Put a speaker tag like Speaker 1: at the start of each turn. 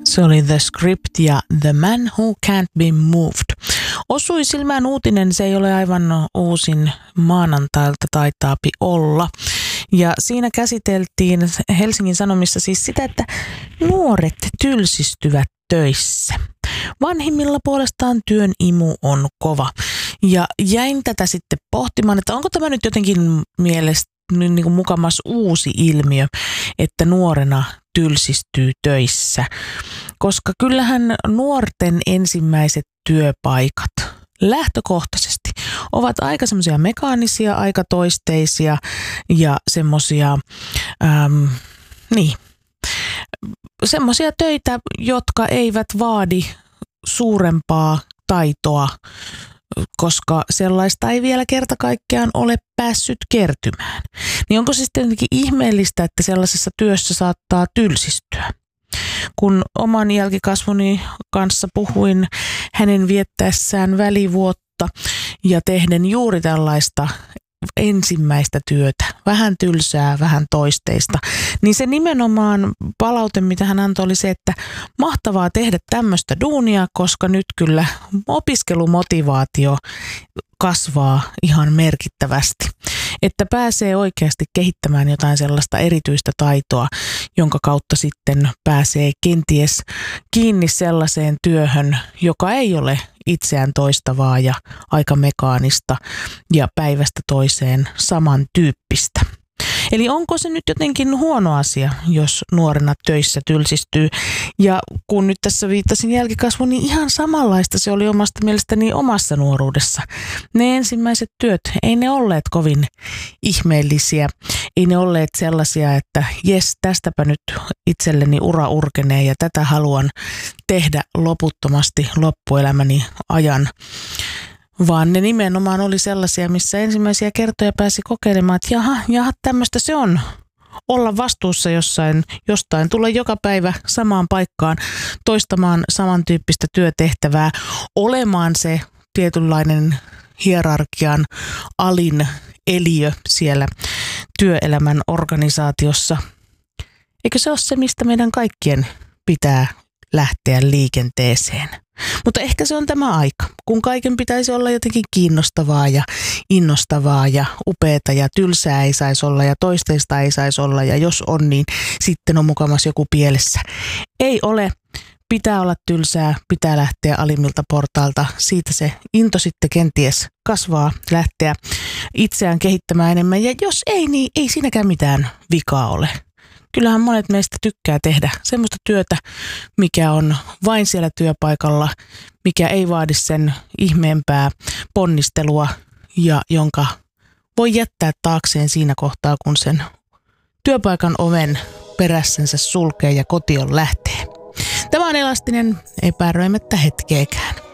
Speaker 1: Se oli The Script ja The Man Who Can't Be Moved. Osui silmään uutinen, se ei ole aivan uusin maanantailta, taitaapi olla. Ja siinä käsiteltiin Helsingin Sanomissa siis sitä, että nuoret tylsistyvät töissä. Vanhimmilla puolestaan työn imu on kova. Ja jäin tätä sitten pohtimaan, että onko tämä nyt jotenkin mielestä niin kuin mukamas uusi ilmiö, että nuorena tylsistyy töissä. Koska kyllähän nuorten ensimmäiset työpaikat lähtökohtaisesti ovat aika semmoisia mekaanisia, aika toisteisia ja semmoisia, semmoisia töitä, jotka eivät vaadi suurempaa taitoa, koska sellaista ei vielä kerta kaikkiaan ole päässyt kertymään. Niin onko se sitten jotenkin ihmeellistä, että sellaisessa työssä saattaa tylsistyä? Kun oman jälkikasvuni kanssa puhuin hänen viettäessään välivuotta ja tehden juuri tällaista ensimmäistä työtä, vähän tylsää, vähän toisteista, niin se nimenomaan palaute, mitä hän antoi, oli se, että mahtavaa tehdä tämmöistä duunia, koska nyt kyllä opiskelumotivaatio kasvaa ihan merkittävästi. Että pääsee oikeasti kehittämään jotain sellaista erityistä taitoa, jonka kautta sitten pääsee kenties kiinni sellaiseen työhön, joka ei ole itseään toistavaa ja aika mekaanista ja päivästä toiseen samantyyppistä. Eli onko se nyt jotenkin huono asia, jos nuorena töissä tylsistyy? Ja kun nyt tässä viittasin jälkikasvuun, niin ihan samanlaista se oli omasta mielestäni omassa nuoruudessa. Ne ensimmäiset työt, ei ne olleet kovin ihmeellisiä. Ei ne olleet sellaisia, että jes, tästäpä nyt itselleni ura urkenee ja tätä haluan tehdä loputtomasti loppuelämäni ajan. Vaan ne nimenomaan oli sellaisia, missä ensimmäisiä kertoja pääsi kokeilemaan, että jaha, tämmöistä se on. Olla vastuussa jostain, tulla joka päivä samaan paikkaan, toistamaan samantyyppistä työtehtävää, olemaan se tietynlainen hierarkian alin eliö siellä työelämän organisaatiossa. Eikö se ole se, mistä meidän kaikkien pitää lähteä liikenteeseen? Mutta ehkä se on tämä aika, kun kaiken pitäisi olla jotenkin kiinnostavaa ja innostavaa ja upeata ja tylsää ei saisi olla ja toisteista ei saisi olla ja jos on, niin sitten on mukamassa joku pielessä. Ei ole, pitää olla tylsää, pitää lähteä alimmilta portailta, siitä se into sitten kenties kasvaa, lähteä itseään kehittämään enemmän ja jos ei, niin ei siinäkään mitään vikaa ole. Kyllähän monet meistä tykkää tehdä semmoista työtä, mikä on vain siellä työpaikalla, mikä ei vaadi sen ihmeempää ponnistelua ja jonka voi jättää taakseen siinä kohtaa, kun sen työpaikan oven perässänsä sulkee ja kotiin lähtee. Tämä on Elastinen, epäröimättä hetkeäkään.